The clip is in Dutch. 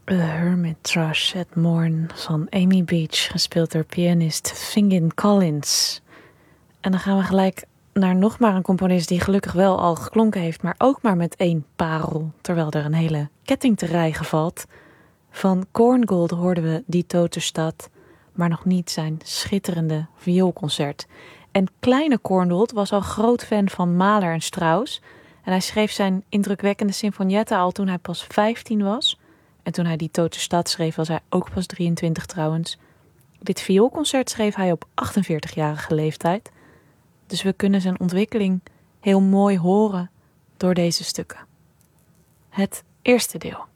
A Hermit Thrush at Morn van Amy Beach, gespeeld door pianist Fingin Collins. En dan gaan we gelijk naar nog maar een componist die gelukkig wel al geklonken heeft, maar ook maar met 1 parel, terwijl er een hele ketting te rijgen valt. Van Korngold hoorden we Die Totenstad, maar nog niet zijn schitterende vioolconcert. En kleine Korngold was al groot fan van Mahler en Strauss. En hij schreef zijn indrukwekkende symfonietta al toen hij pas 15 was. En toen hij Die Totenstad schreef, was hij ook pas 23 trouwens. Dit vioolconcert schreef hij op 48-jarige leeftijd. Dus we kunnen zijn ontwikkeling heel mooi horen door deze stukken. Het eerste deel.